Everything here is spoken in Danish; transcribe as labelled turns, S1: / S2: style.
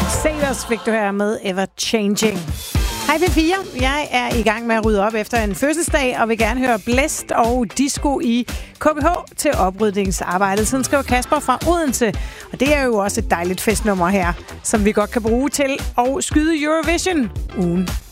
S1: Sailors fik du her med Ever Changing. Hej P4, jeg er i gang med at rydde op efter en fødselsdag, og vil gerne høre blæst og disco i KBH til oprydningsarbejdet. Sådan skriver Kasper fra Odense, og det er jo også et dejligt festnummer her, som vi godt kan bruge til at skyde Eurovision ugen